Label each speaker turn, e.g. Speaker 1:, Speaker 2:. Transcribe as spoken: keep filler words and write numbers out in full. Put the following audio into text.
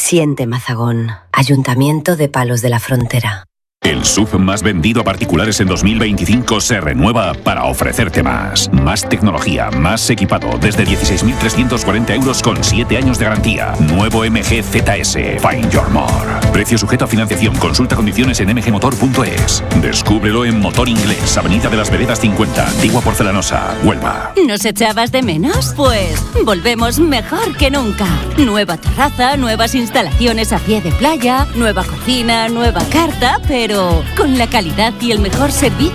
Speaker 1: Siente Mazagón. Ayuntamiento de Palos de la Frontera.
Speaker 2: El S U V más vendido a particulares en dos mil veinticinco se renueva para ofrecerte más. Más tecnología, más equipado, desde dieciséis mil trescientos cuarenta euros con siete años de garantía. Nuevo M G Z S. Find your more. Precio sujeto a financiación. Consulta condiciones en m g motor punto e s. Descúbrelo en Motor Inglés, Avenida de las Veredas cincuenta, Antigua Porcelanosa, Huelva.
Speaker 3: ¿Nos echabas de menos? Pues volvemos mejor que nunca. Nueva terraza, nuevas instalaciones a pie de playa, nueva cocina, nueva carta, pero con la calidad y el mejor servicio